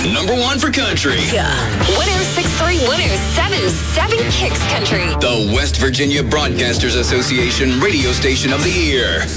#1 for country. 106.3, 107.7 Kicks Country. The West Virginia Broadcasters Association Radio Station of the Year.